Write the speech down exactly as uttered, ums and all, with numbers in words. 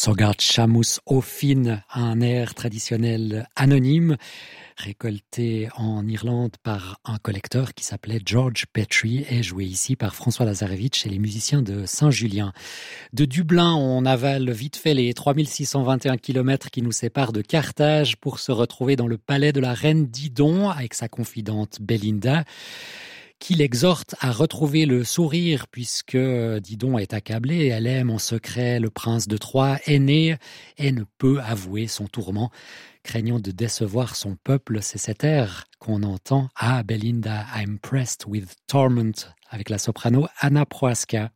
Sogard Shamus Ofin, un air traditionnel anonyme, récolté en Irlande par un collecteur qui s'appelait George Petrie et joué ici par François Lazarevitch et les musiciens de Saint-Julien. De Dublin, on avale vite fait les trois mille six cent vingt et un kilomètres qui nous séparent de Carthage pour se retrouver dans le palais de la reine Didon avec sa confidente Belinda, qui l'exhorte à retrouver le sourire puisque Didon est accablée et elle aime en secret le prince de Troie aîné et ne peut avouer son tourment. Craignant de décevoir son peuple, c'est cet air qu'on entend. Ah, Belinda, I'm pressed with torment, avec la soprano Anna Prohaska.